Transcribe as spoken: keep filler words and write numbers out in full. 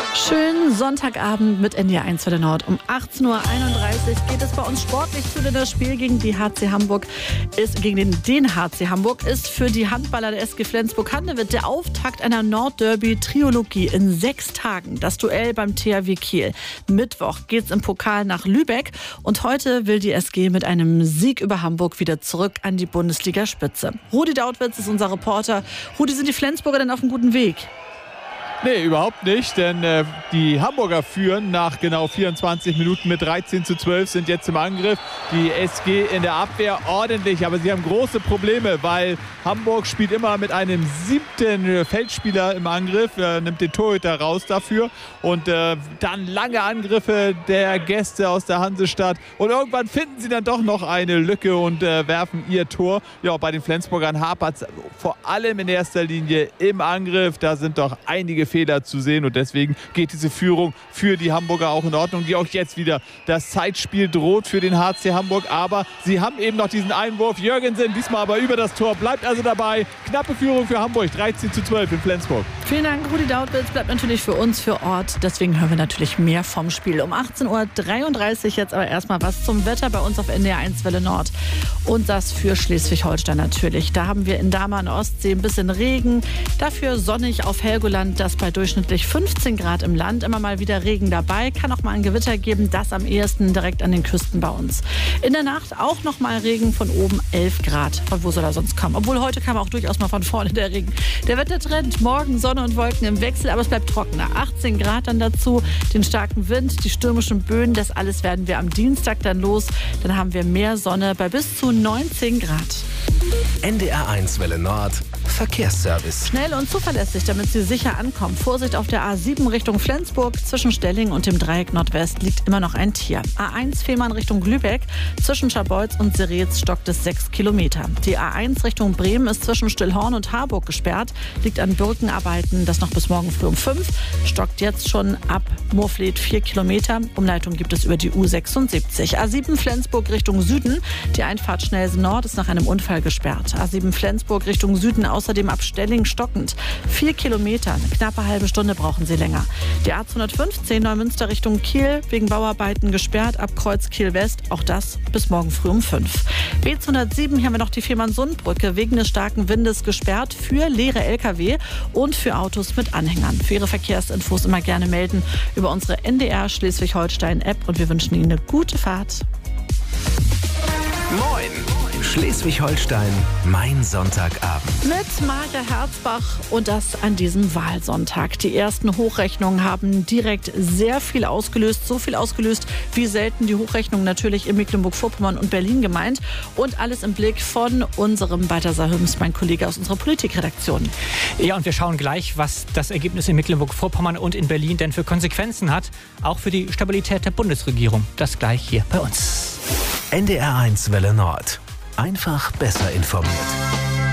Schönen Sonntagabend mit N D R eins für den Nord. Um achtzehn Uhr einunddreißig geht es bei uns sportlich zu, denn das Spiel gegen die H C Hamburg ist, gegen den, den H C Hamburg ist für die Handballer der S G Flensburg-Handewitt der Auftakt einer Nordderby-Triologie in sechs Tagen. Das Duell beim T H W Kiel. Mittwoch geht's im Pokal nach Lübeck und heute will die S G mit einem Sieg über Hamburg wieder zurück an die Bundesligaspitze. Rudi Dautwitz ist unser Reporter. Rudi, sind die Flensburger denn auf einem guten Weg? Nee, überhaupt nicht, denn äh, die Hamburger führen nach genau vierundzwanzig Minuten mit dreizehn zu zwölf, sind jetzt im Angriff. Die S G in der Abwehr ordentlich, aber sie haben große Probleme, weil Hamburg spielt immer mit einem siebten Feldspieler im Angriff, äh, nimmt den Torhüter raus dafür und äh, dann lange Angriffe der Gäste aus der Hansestadt und irgendwann finden sie dann doch noch eine Lücke und äh, werfen ihr Tor. Ja, bei den Flensburgern hapert es vor allem in erster Linie im Angriff, da sind doch einige Fehler zu sehen und deswegen geht diese Führung für die Hamburger auch in Ordnung, die auch jetzt wieder das Zeitspiel droht für den H C Hamburg, aber sie haben eben noch diesen Einwurf. Jürgensen diesmal aber über das Tor, bleibt also dabei. Knappe Führung für Hamburg, dreizehn zu zwölf in Flensburg. Vielen Dank, Rudi Dautwitz, bleibt natürlich für uns für Ort, deswegen hören wir natürlich mehr vom Spiel. Um achtzehn Uhr dreiunddreißig jetzt aber erstmal was zum Wetter bei uns auf N D R eins Welle Nord und das für Schleswig-Holstein natürlich. Da haben wir in Dahme an der Ostsee ein bisschen Regen, dafür sonnig auf Helgoland, das bei durchschnittlich fünfzehn Grad im Land. Immer mal wieder Regen dabei. Kann auch mal ein Gewitter geben. Das am ehesten direkt an den Küsten bei uns. In der Nacht auch noch mal Regen, von oben elf Grad. Von wo soll er sonst kommen? Obwohl heute kam auch durchaus mal von vorne der Regen. Der Wettertrend, morgen Sonne und Wolken im Wechsel, aber es bleibt trockener. achtzehn Grad dann dazu, den starken Wind, die stürmischen Böen. Das alles werden wir am Dienstag dann los. Dann haben wir mehr Sonne bei bis zu neunzehn Grad. N D R eins Welle Nord Verkehrsservice. Schnell und zuverlässig, damit Sie sicher ankommen. Vorsicht auf der A sieben Richtung Flensburg. Zwischen Stelling und dem Dreieck Nordwest liegt immer noch ein Tier. A eins Fehmarn Richtung Lübeck. Zwischen Scharbeutz und Seretz stockt es sechs Kilometer. Die A eins Richtung Bremen ist zwischen Stillhorn und Harburg gesperrt. Liegt an Birkenarbeiten. Das noch bis morgen früh um fünf. Stockt jetzt schon ab Moorfleet vier Kilometer. Umleitung gibt es über die U sechsundsiebzig. A sieben Flensburg Richtung Süden. Die Einfahrt Schnellsen Nord ist nach einem Unfall gesperrt. A sieben Flensburg Richtung Süden außerdem ab Stelling stockend. Vier Kilometer, eine knappe halbe Stunde brauchen Sie länger. Die A zweihundertfünfzehn Neumünster Richtung Kiel wegen Bauarbeiten gesperrt ab Kreuz Kiel West. Auch das bis morgen früh um fünf. B zweihundertsieben, hier haben wir noch die Fehmarnsundbrücke wegen des starken Windes gesperrt für leere L K W und für Autos mit Anhängern. Für Ihre Verkehrsinfos immer gerne melden über unsere N D R Schleswig-Holstein-App und wir wünschen Ihnen eine gute Fahrt. Moin! Schleswig-Holstein, mein Sonntagabend. Mit Marja Herzbach und das an diesem Wahlsonntag. Die ersten Hochrechnungen haben direkt sehr viel ausgelöst. So viel ausgelöst wie selten. Die Hochrechnungen natürlich in Mecklenburg-Vorpommern und Berlin gemeint. Und alles im Blick von unserem Balthasar Hüms, mein Kollege aus unserer Politikredaktion. Ja, und wir schauen gleich, was das Ergebnis in Mecklenburg-Vorpommern und in Berlin denn für Konsequenzen hat. Auch für die Stabilität der Bundesregierung. Das gleich hier bei uns. N D R eins Welle Nord. Einfach besser informiert.